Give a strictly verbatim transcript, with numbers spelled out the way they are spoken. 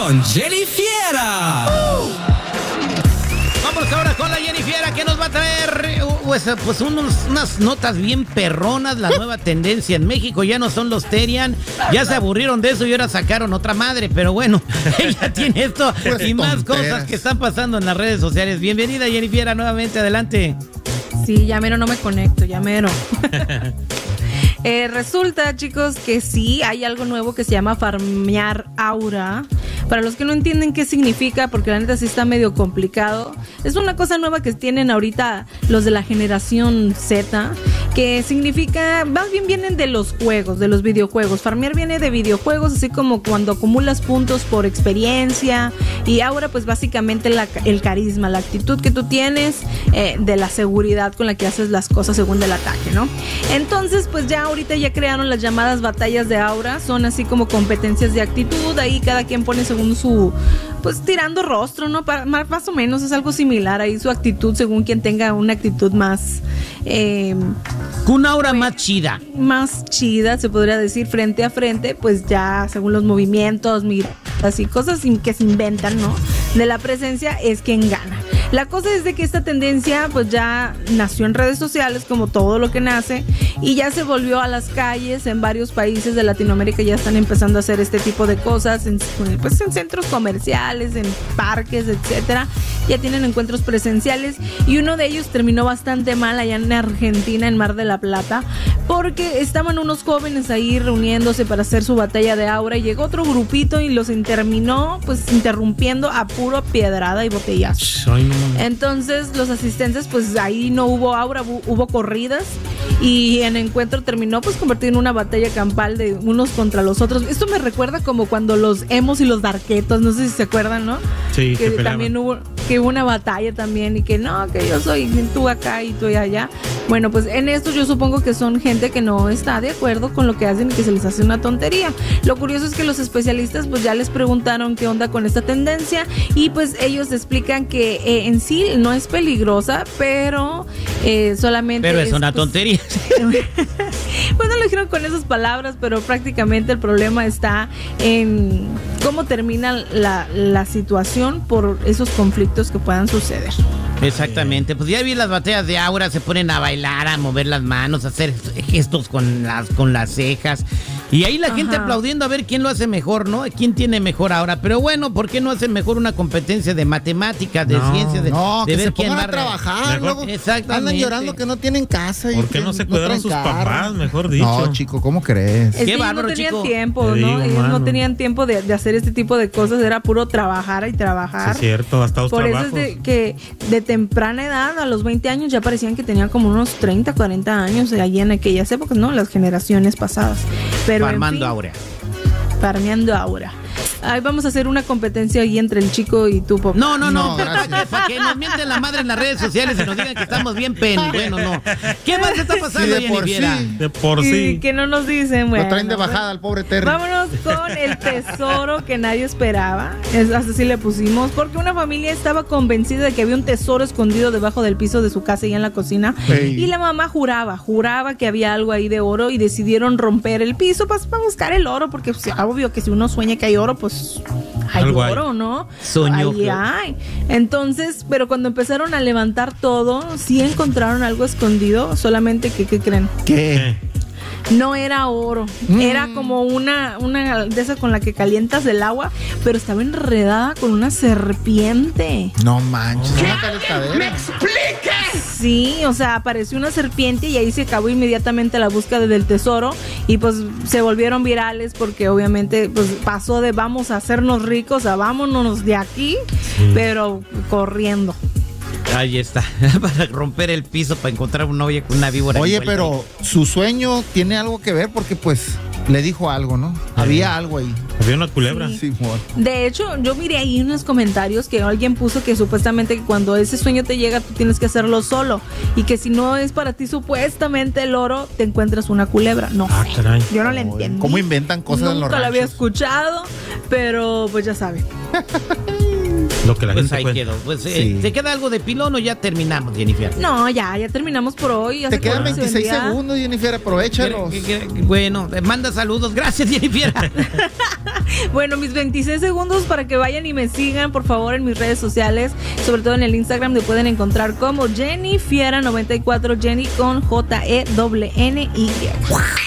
con Jenny Fiera. Uh. Vamos ahora con la Jenny Fiera, que nos va a traer pues, pues unos, unas notas bien perronas. La nueva tendencia en México ya no son los Terian, ya se aburrieron de eso y ahora sacaron otra madre, pero bueno, ella tiene esto pues y más tonteras. Cosas que están pasando en las redes sociales. Bienvenida, Jenny Fiera, nuevamente, adelante. Sí, ya mero no me conecto, ya mero. Eh, resulta, chicos, que sí hay algo nuevo que se llama farmear aura. Para los que no entienden qué significa, porque la neta sí está medio complicado, es una cosa nueva que tienen ahorita los de la generación Z, que significa, más bien vienen de los juegos, de los videojuegos. Farmear viene de videojuegos, así como cuando acumulas puntos por experiencia, y aura pues básicamente la, el carisma, la actitud que tú tienes, eh, de la seguridad con la que haces las cosas según el ataque, ¿no? Entonces pues ya ahorita ya crearon las llamadas batallas de aura, son así como competencias de actitud, ahí cada quien pone según su, pues tirando rostro, ¿no? Para, más, más o menos es algo similar ahí su actitud, según quien tenga una actitud más eh, una aura pues, más chida más chida, se podría decir, frente a frente, pues ya según los movimientos, miradas y cosas que se inventan, ¿no? De la presencia es quien gana. La cosa es de que esta tendencia pues ya nació en redes sociales, como todo lo que nace, y ya se volvió a las calles. En varios países de Latinoamérica ya están empezando a hacer este tipo de cosas, en, pues en centros comerciales, en parques, etcétera. Ya tienen encuentros presenciales, y uno de ellos terminó bastante mal allá en Argentina, en Mar de la Plata, porque estaban unos jóvenes ahí reuniéndose para hacer su batalla de aura, y llegó otro grupito y los terminó pues interrumpiendo a puro piedrada y botellazo. Ay, no. Entonces los asistentes pues ahí no hubo aura, hubo corridas, y el encuentro terminó pues convertido en una batalla campal de unos contra los otros. Esto me recuerda como cuando los emos y los darketos, no sé si se acuerdan, ¿no? Sí, que también hubo que hubo una batalla también, y que no, que yo soy tú acá y tú allá. Bueno, pues en esto yo supongo que son gente que no está de acuerdo con lo que hacen y que se les hace una tontería. Lo curioso es que los especialistas pues ya les preguntaron qué onda con esta tendencia, y pues ellos explican que eh, en sí no es peligrosa, pero eh, solamente pero es, es una pues, tontería. Pues no lo dijeron con esas palabras, pero prácticamente el problema está en cómo termina la, la situación por esos conflictos que puedan suceder. Exactamente, pues ya vi las batallas de aura, se ponen a bailar, a mover las manos, a hacer gestos con las, con las cejas, y ahí la Ajá. gente aplaudiendo a ver quién lo hace mejor, ¿no? ¿Quién tiene mejor aura? Pero bueno, ¿por qué no hacen mejor una competencia de matemáticas, de no, ciencias, de, no, de que ver se quién va a trabajar? Luego andan llorando que no tienen casa. ¿Por qué no se cuidaron sus carro? papás, mejor dicho? No, chico, ¿cómo crees? Es qué que bárbaro, no tenían chico. tiempo, Te ¿no? digo, ellos mano. no tenían tiempo de, de hacer este tipo de cosas, era puro trabajar y trabajar. Sí, es cierto, hasta los Por trabajos. eso es de, que de temprana edad, a los veinte años, ya parecían que tenían como unos treinta, cuarenta años allí en aquellas épocas, ¿no? Las generaciones pasadas. Pero Farmando en fin, aura. Farmeando aura. Ay, vamos a hacer una competencia ahí entre el chico y tú, Pop. No, no, no, No, para que, para que nos mienten la madre en las redes sociales y nos digan que estamos bien pen. Bueno, no. ¿Qué más está pasando, Sí, de Jenny por Fiera? sí. De por Y sí. que no nos dicen, bueno. Lo traen de bajada al pobre Terry. Vámonos con el tesoro que nadie esperaba. Es, así le pusimos, porque una familia estaba convencida de que había un tesoro escondido debajo del piso de su casa y en la cocina. Hey. Y la mamá juraba, juraba que había algo ahí de oro, y decidieron romper el piso para, para buscar el oro, porque pues, obvio que si uno sueña que hay oro, pues hay Algo oro, hay. ¿no? Soñó. Ahí hay. Entonces, pero cuando empezaron a levantar todo, sí encontraron algo escondido, solamente que, ¿qué creen? ¿Qué? No era oro, Mm. era como una, una de esas con la que calientas el agua, pero estaba enredada con una serpiente. No manches, una calentadera. Sí, o sea, apareció una serpiente y ahí se acabó inmediatamente la búsqueda del tesoro, y pues se volvieron virales porque obviamente pues pasó de vamos a hacernos ricos a vámonos de aquí, sí. pero corriendo. Ahí está, para romper el piso, para encontrar una olla con una víbora. Oye, envuelta. pero su sueño tiene algo que ver porque pues le dijo algo, ¿no? Había algo ahí. Había una culebra. Sí. Sí, amor. De hecho, yo miré ahí unos comentarios que alguien puso que supuestamente que cuando ese sueño te llega tú tienes que hacerlo solo, y que si no es para ti supuestamente el oro, te encuentras una culebra. No Ah, sé, caray. yo no le Oye, entiendo. ¿cómo inventan cosas en los Nunca lo había ranchos? escuchado, pero pues ya saben. Lo que la Pues gente ahí cuenta. quedó. Pues, eh, Sí. ¿te queda algo de pilón o ya terminamos, Jennifer? No, ya, ya terminamos por hoy. Ya Te se quedan acabó su veintiséis día. segundos, Jennifer, aprovechalos. Que- que- que- Bueno, eh, manda saludos. Gracias, Jennifer. Bueno, mis veintiséis segundos para que vayan y me sigan, por favor, en mis redes sociales, sobre todo en el Instagram, me pueden encontrar como Jenny Fiera noventa y cuatro, Jenny con J E N N Y.